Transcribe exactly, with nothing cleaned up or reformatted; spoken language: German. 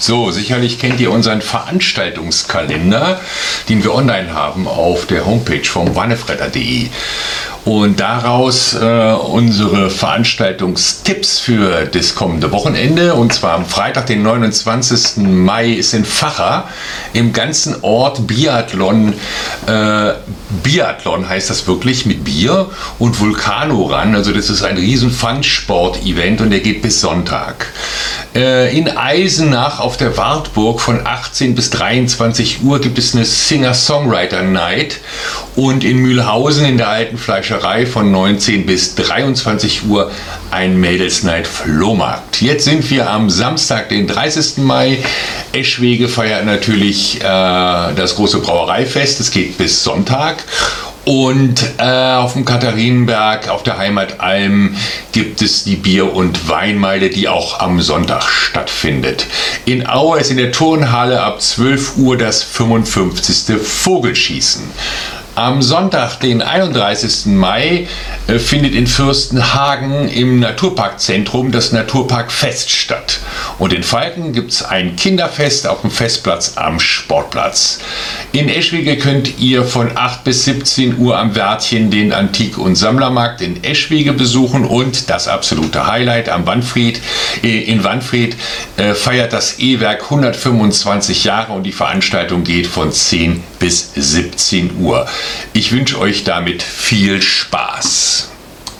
So, sicherlich kennt ihr unseren Veranstaltungskalender, den wir online haben auf der Homepage vom wannefredder punkt de. Und daraus äh, unsere Veranstaltungstipps für das kommende Wochenende. Und zwar am Freitag, den neunundzwanzigsten Mai, ist in Vacha im ganzen Ort Biathlon. Äh, Biathlon heißt das wirklich, mit Bier und Vulcano-Run. Also das ist ein riesen Fun-Sport-Event und der geht bis Sonntag. Äh, in Eisenach auf der Wartburg von achtzehn bis dreiundzwanzig Uhr gibt es eine Singer-Songwriter-Night. Und in Mühlhausen in der alten Fleischerei von neunzehn bis dreiundzwanzig Uhr ein Mädels-Night-Flohmarkt. Jetzt sind wir am Samstag, den dreißigsten Mai. Eschwege feiert natürlich äh, das große Brauereifest. Es geht bis Sonntag. Und äh, auf dem Katharinenberg, auf der Heimatalm, gibt es die Bier- und Weinmeile, die auch am Sonntag stattfindet. In Aue ist in der Turnhalle ab zwölf Uhr das fünfundfünfzigste Vogelschießen. Am Sonntag, den einunddreißigsten Mai, äh, findet in Fürstenhagen im Naturparkzentrum das Naturparkfest statt. Und in Falken gibt es ein Kinderfest auf dem Festplatz am Sportplatz. In Eschwege könnt ihr von acht bis siebzehn Uhr am Wärtchen den Antik- und Sammlermarkt in Eschwege besuchen und das absolute Highlight am Wanfried. Äh, in Wanfried äh, feiert das E-Werk hundertfünfundzwanzig Jahre und die Veranstaltung geht von zehn bis siebzehn Uhr. Ich wünsche euch damit viel Spaß.